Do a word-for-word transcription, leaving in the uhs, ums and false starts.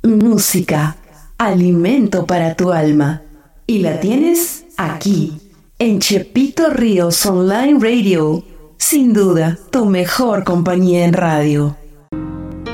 música, alimento para tu alma. Y la tienes aquí, en Chepito Ríos Online Radio. Sin duda, tu mejor compañía en radio.